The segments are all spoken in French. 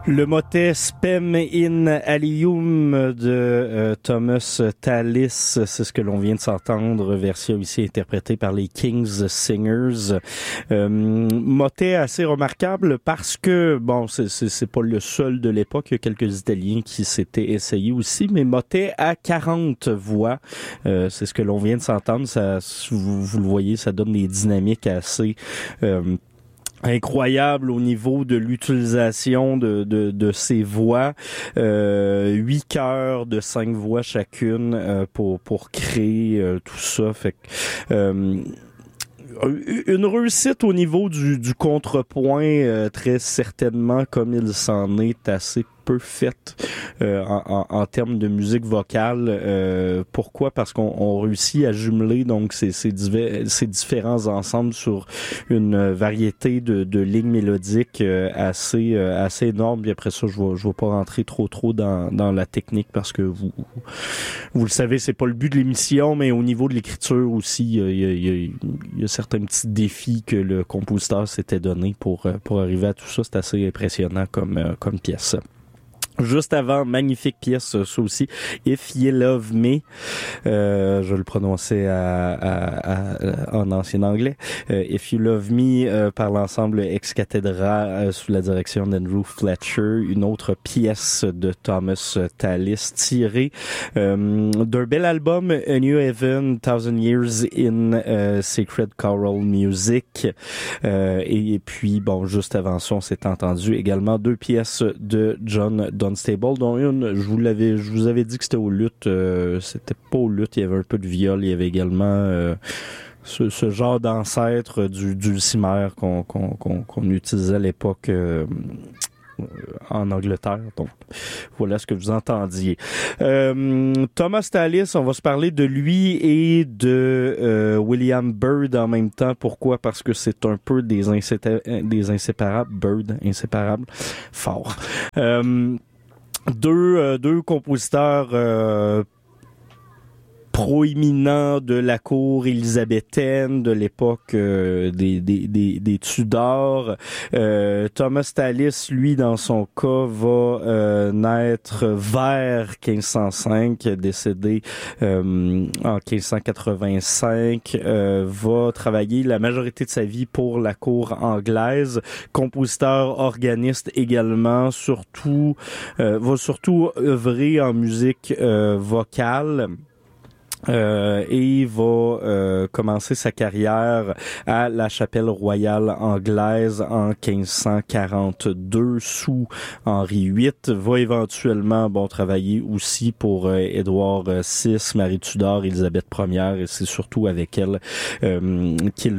Le motet Spem in Alium de Thomas Tallis, c'est ce que l'on vient de s'entendre, version ici interprétée par les King's Singers. Motet assez remarquable parce que, bon, c'est pas le seul de l'époque, il y a quelques Italiens qui s'étaient essayés aussi, mais motet à 40 voix, c'est ce que l'on vient de s'entendre, ça, vous le voyez, ça donne des dynamiques assez incroyable au niveau de l'utilisation de ces voix, 8 chœurs de 5 voix chacune pour créer tout ça. Fait que une réussite au niveau du contrepoint, très certainement, comme il s'en est assez peu faite en termes de musique vocale. Pourquoi? Parce qu'on réussit à jumeler donc ces différents ensembles sur une variété de lignes mélodiques assez énorme. Puis après ça, je vais pas rentrer trop dans la technique parce que vous le savez, c'est pas le but de l'émission, mais au niveau de l'écriture aussi, il y a certains petits défis que le compositeur s'était donné pour arriver à tout ça. C'est assez impressionnant comme pièce. Juste avant, magnifique pièce, ça aussi, If You Love Me, je le prononçais en ancien anglais, If You Love Me par l'ensemble Ex Cathedra sous la direction d'Andrew Fletcher, une autre pièce de Thomas Tallis tirée d'un bel album, A New Heaven, 1000 Years in Sacred Choral Music, et puis bon, juste avant ça, on s'est entendu également 2 pièces de John Dunstable, dont une, je vous avais dit que c'était au luth, c'était pas au luth, il y avait un peu de viol, il y avait également ce genre d'ancêtre du dulcimer qu'on utilisait à l'époque en Angleterre. Donc, voilà ce que vous entendiez. Thomas Tallis, on va se parler de lui et de William Byrd en même temps. Pourquoi? Parce que c'est un peu des inséparables. Byrd, inséparable. Fort. Deux compositeurs proéminents de la cour élisabéthaine de l'époque des Tudors. Thomas Tallis, lui, dans son cas, va naître vers 1505, décédé en 1585, va travailler la majorité de sa vie pour la cour anglaise, compositeur, organiste également, va surtout œuvrer en musique vocale. Et il va commencer sa carrière à la chapelle royale anglaise en 1542 sous Henri VIII. Va éventuellement travailler aussi pour Édouard VI, Marie Tudor, Élisabeth Ier, et c'est surtout avec elle qu'il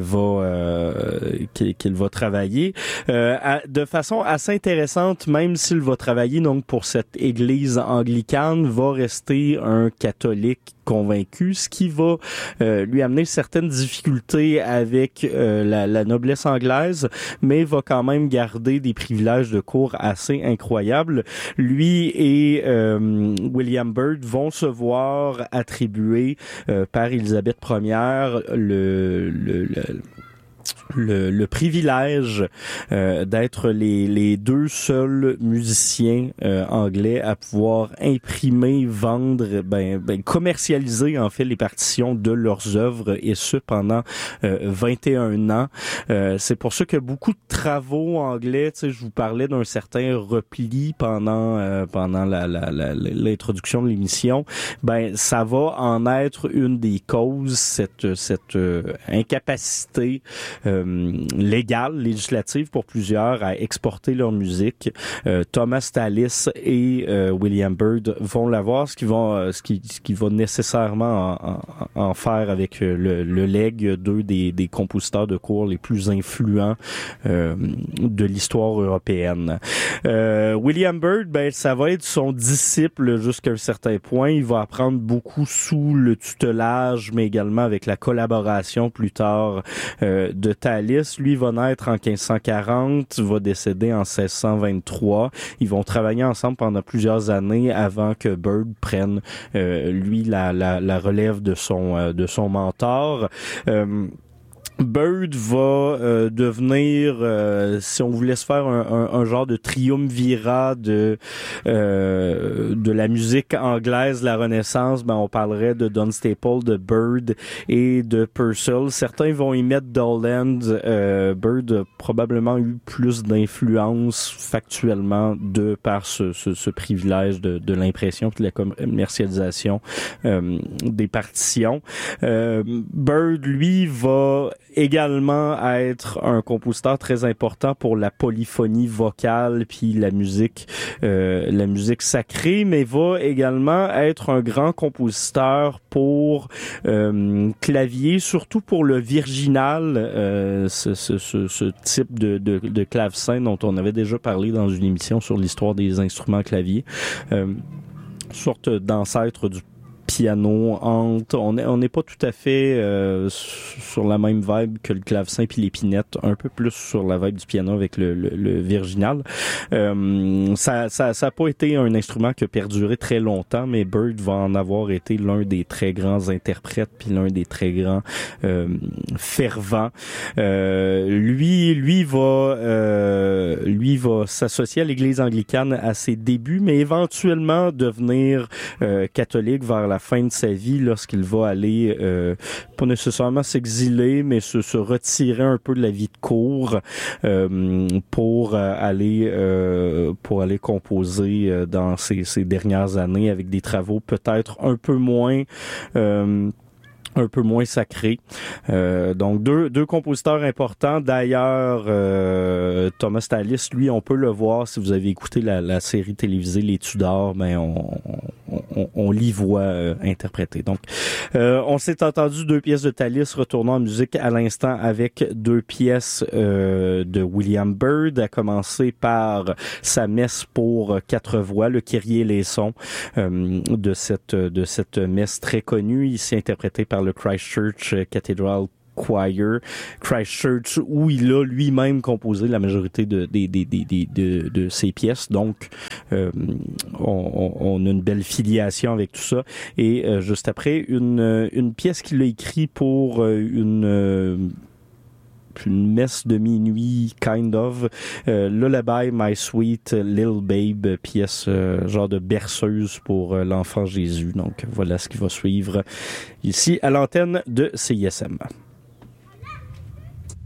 va travailler de façon assez intéressante, même s'il va travailler donc pour cette église anglicane, va rester un catholique convaincu, ce qui va lui amener certaines difficultés avec la noblesse anglaise, mais va quand même garder des privilèges de cour assez incroyables. Lui et William Byrd vont se voir attribuer par Élisabeth Ier le privilège d'être les deux seuls musiciens anglais à pouvoir imprimer, vendre, commercialiser en fait les partitions de leurs œuvres, et ce pendant 21 ans. C'est pour ça que beaucoup de travaux anglais, tu sais, je vous parlais d'un certain repli pendant l'introduction de l'émission, ça va en être une des causes, cette incapacité légale, législative pour plusieurs à exporter leur musique. Thomas Tallis et William Byrd vont l'avoir, ce qui va nécessairement en faire avec le legs deux des compositeurs de cour les plus influents de l'histoire européenne. William Byrd, ça va être son disciple jusqu'à un certain point. Il va apprendre beaucoup sous le tutelage, mais également avec la collaboration plus tard de Tallis. Lui va naître en 1540, va décéder en 1623. Ils vont travailler ensemble pendant plusieurs années avant que Byrd prenne lui la relève de son mentor. Bird va devenir, si on voulait se faire un genre de triumvirat de la musique anglaise de la Renaissance, ben on parlerait de Don Staple, de Bird et de Purcell. Certains vont y mettre Dowland. Bird a probablement eu plus d'influence factuellement par ce privilège de l'impression et de la commercialisation des partitions. Bird, lui, va également être un compositeur très important pour la polyphonie vocale puis la musique sacrée, mais va également être un grand compositeur pour clavier, surtout pour le virginal, ce type de clavecin dont on avait déjà parlé dans une émission sur l'histoire des instruments clavier, sorte d'ancêtre du piano, on n'est pas tout à fait sur la même vibe que le clavecin puis l'épinette, un peu plus sur la vibe du piano avec le virginal. Ça a pas été un instrument qui a perduré très longtemps, mais Bird va en avoir été l'un des très grands interprètes puis l'un des très grands fervents. Lui va s'associer à l'Église anglicane à ses débuts, mais éventuellement devenir catholique vers la fin de sa vie, lorsqu'il va aller pas nécessairement s'exiler, mais se retirer un peu de la vie de cour pour aller composer dans ces dernières années avec des travaux peut-être un peu moins sacré. Donc deux compositeurs importants. D'ailleurs, Thomas Tallis, lui, on peut le voir si vous avez écouté la série télévisée Les Tudors, ben on l'y voit interpréter. Donc, on s'est entendu 2 pièces de Tallis, retournant en musique à l'instant avec 2 pièces de William Byrd, à commencer par sa messe pour 4 voix, le Kyrie eleison, de cette messe très connue, ici interprétée par le Christchurch Cathedral Choir, Christchurch, où il a lui-même composé la majorité de ses pièces. Donc, on a une belle filiation avec tout ça. Et juste après, une pièce qu'il a écrite pour une messe de minuit, kind of. Lullaby, My Sweet Little Babe, pièce genre de berceuse pour l'enfant Jésus. Donc, voilà ce qui va suivre ici à l'antenne de CISM.